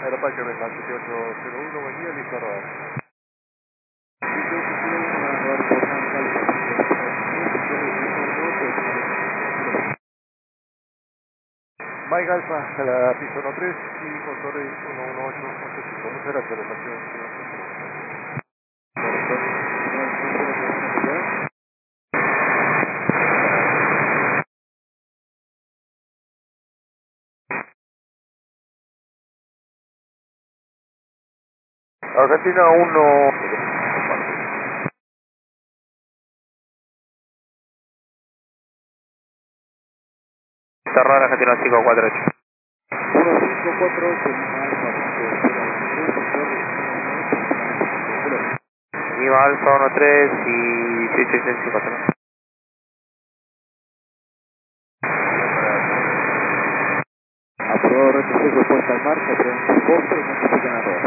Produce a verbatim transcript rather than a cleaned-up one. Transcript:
Aeroparque Venga, siete ocho cero uno, buen día, listo a rodar. Mike Alfa, la pista uno tres y motores uno uno ocho punto cinco. Muchas gracias, relación, señor. Argentina uno. Cerrar Argentina cinco cuatro ocho. uno cinco cuatro ocho, Lima Alfa uno tres y seis seis seis cinco tres. aprobado retroceso puesta en marcha, tren soporte, notifican error.